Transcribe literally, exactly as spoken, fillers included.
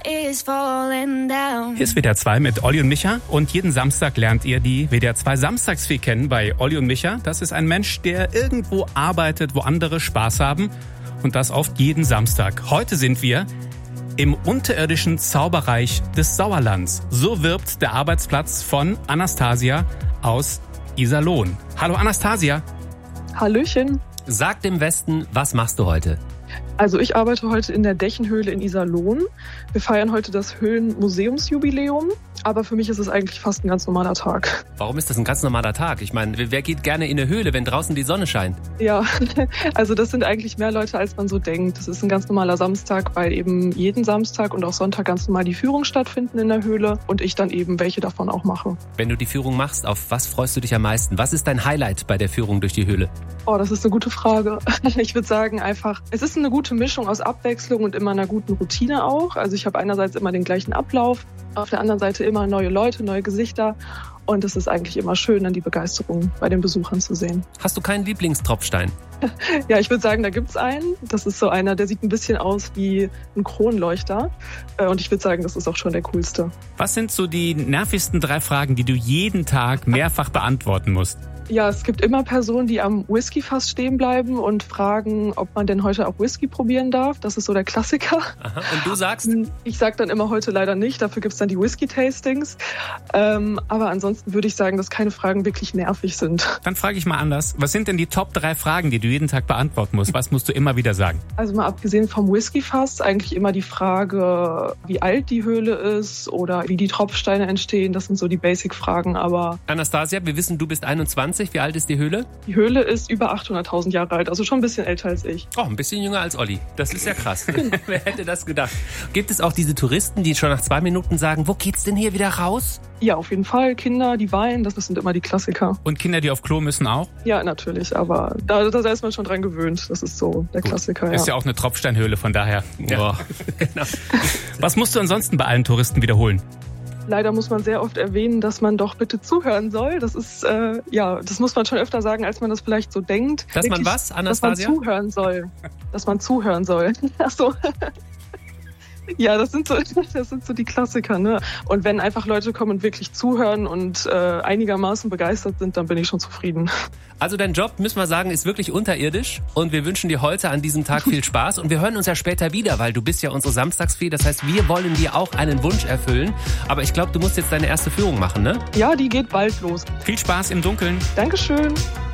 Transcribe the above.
is falling down. Hier ist W D R zwei mit Olli und Micha und jeden Samstag lernt ihr die W D R zwei Samstagsfee kennen bei Olli und Micha. Das ist ein Mensch, der irgendwo arbeitet, wo andere Spaß haben und das oft jeden Samstag. Heute sind wir im unterirdischen Zauberreich des Sauerlands. So wirbt der Arbeitsplatz von Anastasia aus Iserlohn. Hallo Anastasia. Hallöchen. Sag dem Westen, was machst du heute? Also ich arbeite heute in der Dächenhöhle in Iserlohn. Wir feiern heute das Höhlenmuseumsjubiläum, aber für mich ist es eigentlich fast ein ganz normaler Tag. Warum ist das ein ganz normaler Tag? Ich meine, wer geht gerne in eine Höhle, wenn draußen die Sonne scheint? Ja, also das sind eigentlich mehr Leute, als man so denkt. Das ist ein ganz normaler Samstag, weil eben jeden Samstag und auch Sonntag ganz normal die Führungen stattfinden in der Höhle und ich dann eben welche davon auch mache. Wenn du die Führung machst, auf was freust du dich am meisten? Was ist dein Highlight bei der Führung durch die Höhle? Oh, das ist eine gute Frage. Ich würde sagen einfach, es ist eine gute Mischung aus Abwechslung und immer einer guten Routine auch. Also ich habe einerseits immer den gleichen Ablauf, auf der anderen Seite immer neue Leute, neue Gesichter. Und es ist eigentlich immer schön, dann die Begeisterung bei den Besuchern zu sehen. Hast du keinen Lieblingstropfstein? Ja, ich würde sagen, da gibt's einen. Das ist so einer, der sieht ein bisschen aus wie ein Kronleuchter. Und ich würde sagen, das ist auch schon der coolste. Was sind so die nervigsten drei Fragen, die du jeden Tag mehrfach beantworten musst? Ja, es gibt immer Personen, die am Whiskyfass stehen bleiben und fragen, ob man denn heute auch Whisky probieren darf. Das ist so der Klassiker. Aha. Und du sagst? Ich sag dann immer heute leider nicht. Dafür gibt's dann die Whisky-Tastings. Ähm, aber ansonsten würde ich sagen, dass keine Fragen wirklich nervig sind. Dann frage ich mal anders. Was sind denn die Top drei Fragen, die du jeden Tag beantworten musst? Was musst du immer wieder sagen? Also mal abgesehen vom Whiskyfass eigentlich immer die Frage, wie alt die Höhle ist oder wie die Tropfsteine entstehen. Das sind so die Basic-Fragen. Aber Anastasia, wir wissen, du bist einundzwanzig. Wie alt ist die Höhle? Die Höhle ist über achthunderttausend Jahre alt, also schon ein bisschen älter als ich. Oh, ein bisschen jünger als Olli. Das ist ja krass. Wer hätte das gedacht? Gibt es auch diese Touristen, die schon nach zwei Minuten sagen, wo geht's denn hier wieder raus? Ja, auf jeden Fall. Kinder, die weinen, das sind immer die Klassiker. Und Kinder, die auf Klo müssen auch? Ja, natürlich, aber da, da ist man schon dran gewöhnt. Das ist so der Gut. Klassiker. Ja. Ist ja auch eine Tropfsteinhöhle, von daher. Ja. Genau. Was musst du ansonsten bei allen Touristen wiederholen? Leider muss man sehr oft erwähnen, dass man doch bitte zuhören soll. Das ist, äh, ja, das muss man schon öfter sagen, als man das vielleicht so denkt. Dass Wirklich, man was, Anastasia? Dass man zuhören soll. Dass man zuhören soll. Ach so. Ja, das sind so, das sind so die Klassiker, ne? Und wenn einfach Leute kommen und wirklich zuhören und äh, einigermaßen begeistert sind, dann bin ich schon zufrieden. Also dein Job, müssen wir sagen, ist wirklich unterirdisch und wir wünschen dir heute an diesem Tag viel Spaß und wir hören uns ja später wieder, weil du bist ja unsere Samstagsfee, das heißt, wir wollen dir auch einen Wunsch erfüllen, aber ich glaube, du musst jetzt deine erste Führung machen, ne? Ja, die geht bald los. Viel Spaß im Dunkeln. Dankeschön.